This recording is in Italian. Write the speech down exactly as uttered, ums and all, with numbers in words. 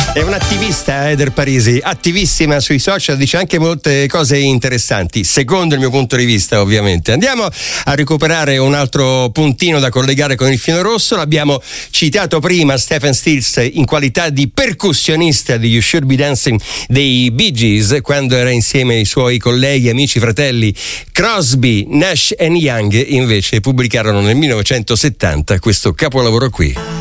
È un'attivista, Eder Parisi, attivissima sui social, dice anche molte cose interessanti, secondo il mio punto di vista ovviamente. Andiamo a recuperare un altro puntino da collegare con il filo rosso. L'abbiamo citato prima, Stephen Stills, in qualità di percussionista di You Should Be Dancing dei Bee Gees, quando era insieme ai suoi colleghi, amici, fratelli Crosby, Nash and Young. Invece pubblicarono nel millenovecentosettanta questo capolavoro qui.